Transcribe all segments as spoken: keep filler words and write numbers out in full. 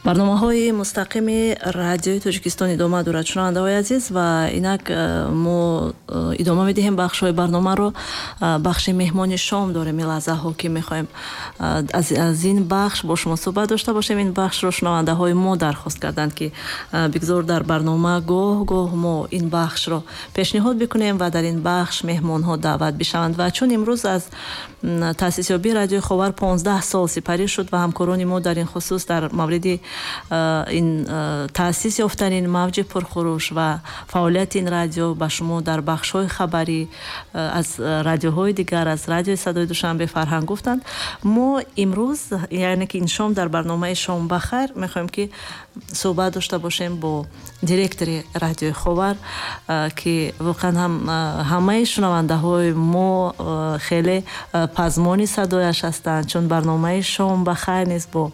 барномаҳои мустақими радиои Тоҷикистон идома дорад. Шунавандаҳои азиз, ва инак мо идома медиҳем бахшҳои барномаро. Бахши меҳмони шом дорем ин лаҳзаҳо, ки мехоҳем аз ин бахш бо шумо суҳбат дошта бошем. Ин бахшро шунавандаҳои мо дархост карданд, ки бигзор дар барнома гоҳ-гоҳ мо ин бахшро пешниҳод бикунем ва дар ин бахш меҳмонҳо даъват бишаванд. Ва чун имрӯз аз таъсисёбии радиои Ховар понздаҳ сол сипарӣ шуд ва ҳамкорони мо дар ин хусус дар мавриди ин таъсис ёфтанин мавҷи пурхуруш ва фаъолияти ин радио ба шумо дар бахшҳои хабарӣ аз радиоҳои дигар, аз радиои Садои Душанбе фарҳанг гуфтанд. Мо имрӯз, яъне ки ин шом дар барномаи Шом ба хайр мехоҳем ки суҳбат дошта бошем бо директори радиои Ховар, ки воқеан ҳам ҳамаи шунавандаҳои мо хеле пазмони садояш ҳастанд, чун барномаи Шом ба хайр низ бо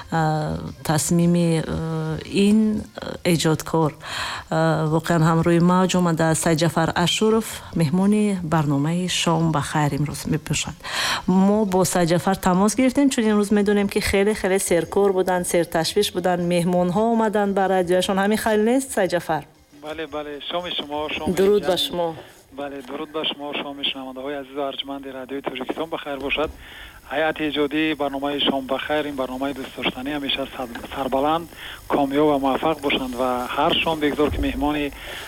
тасмими ин эҷодкор воқеан ҳам рӯи мавҷ омадааст. Сайҷафар Ашуров меҳмони барномаи Шом ба хайр имрӯз мебошад. Мо бо Сайҷафар тамос гирифтем, чун имрӯз медонем ки хеле хеле серкор буданд, серташвиш буданд, меҳмонҳо омаданд ба радиоашон. ҳамин хайр нест, Сайҷафар? бале бале шоми шумо. шоми дуруд ба шумо. бале дуруд ба шумо. шоми шунавандаҳои азизу арҷманди радиои Тоҷикистон ба хайр бошад. ҳайати эҷодии барномаи Шом ба хайр, ин барномаи дӯстдоштанӣ ҳамеша сарбаланд, комёб ва муваффақ бошанд ва ҳар шом бигзор ки меҳмони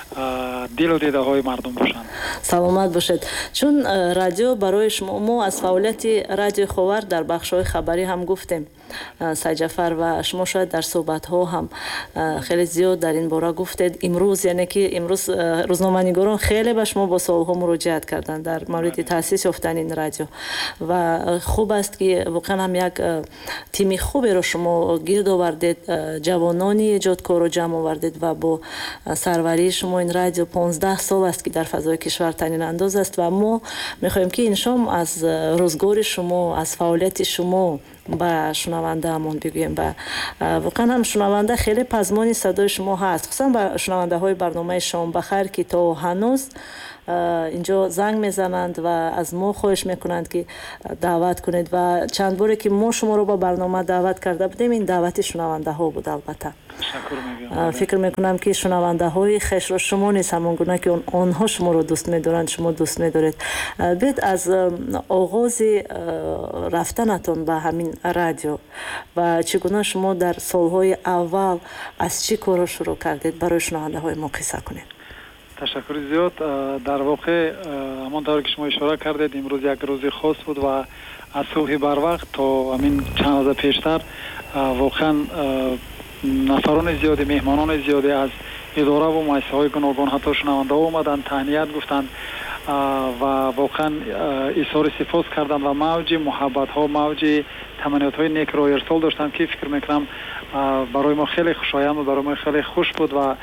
дилу дидаҳои мардум бошанд. саломат бошед. Чун радио барои шумо, мо аз фаъолияти радиои Ховар дар бахшҳои хабарӣ ҳам гуфтем, Сайҷафар, ва шумо шояд дар суҳбатҳо ҳам хеле зиёд дар ин бора гуфтед. Имрӯз, яъне ки имрӯз рӯзноманигорон хеле ба шумо бо суолҳо муроҷиат карданд дар мавриди таъсис ёфтани ин радио, ва хуб аст ки воқеан ҳам як тими хуберо шумо гирд овардед, ҷавонони эҷодкорро ҷамъ овардед ва бо сарварии шумо ин радио понздаҳ сол аст ки дар фазои кишвар танинандоз аст, ва мо мехоҳем ки ин шом аз рӯзгори шумо, аз фаъолияти шумо ба шунавандаамон бигӯем. Ба воқеан ҳам шунаванда хеле пазмони садои шумо ҳаст, хусусан ба шунавандаҳои барномаи Шом ба хайр, ки то ҳанӯз инҷо занг мезананд ва аз мо хоҳиш мекунанд ки даъват кунед, ва чанд боре ки мо шуморо ба барнома даъват карда будем, ин даъвати шунавандаҳо буд. Албатта фикр мекунам ки шунавандаҳои хешро шумо низ ҳамон гуна ки онҳо шуморо дӯст медоранд, шумо дӯст медоред. Бед аз оғози рафтанатон ба ҳамин радио ва чӣ гуна шумо дар солҳои аввал аз чӣ корро шурӯъ кардед, барои шунавандаҳои мо қисса кунед. ташаккури зиёд. дар воқеъ ҳамон тавре ки шумо ишора кардед, имрӯз як рӯзи хос буд ва аз субҳи барвақт то ҳамин чанд лаҳза пештар воқеан нафарони зиёде, меҳмонони зиёде аз идораву муассисаҳои гуногун, ҳатто шунавандаҳо омаданд, таҳният гуфтанд ва воқеан изҳори сипос карданд ва мавҷи муҳаббатҳо, мавҷи таманиётҳои некро ирсол доштанд, ки фикр мекунам барои мо хеле хушоянд буд, барои мо хеле хуш буд. ва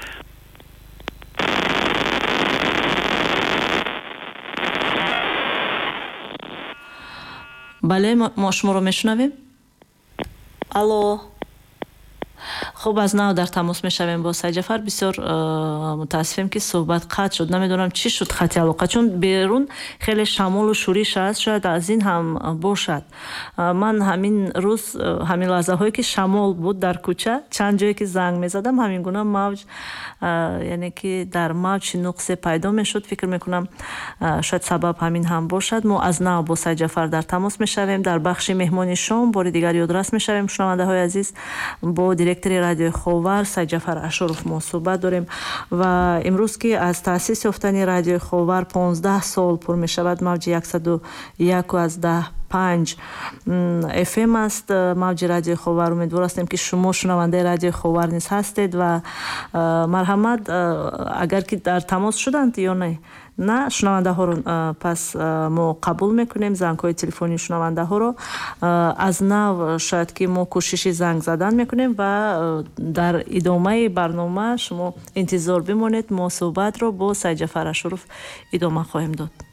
бале, мо шуморо мешунавем. алло. хуб, аз нав дар тамос мешавем бо Сайҷафар. бисёр мутаассифем ки суҳбат қатъ шуд. намедонам чӣ шуд хати алоқа, чун берун хеле шамолу шӯриш аст, шояд аз ин ҳам бошад. ман ҳамин рӯз, ҳамин лаҳзаҳое ки шамол буд дар кӯча, чанд ҷое ки занг мезадам, ҳамин гуна мавҷ, яъне ки дар мавҷ нуқсе пайдо мешуд. фикр мекунам шояд сабаб ҳамин ҳам бошад. мо аз нав бо Сайҷафар дар тамос мешавем. дар бахши меҳмони Шом бори дигар ёдрас мешавем. шунавандаҳои азиз, бо директори радиои Ховар Сайҷафар Ашуров мо суҳбат дорем, ва имрӯз ки аз таъсис ёфтани радиои Ховар понздаҳ сол пур мешавад, мавҷи яксаду яку аз даҳ панҷ эф эм аст мавҷи радиои Ховар. умедвор ҳастем ки шумо шунавандаи радиои Ховар низ ҳастед ва марҳамат, агар ки дар тамос шуданд ё не, на шунавандаҳоро пас мо қабул мекунем, зангҳои телефони шунавандаҳоро аз нав. шояд ки мо кӯшиши занг задан мекунем ва дар идомаи барнома шумо интизор бимонед. мо суҳбатро бо Сайҷафар Ашуров идома хоҳем дод.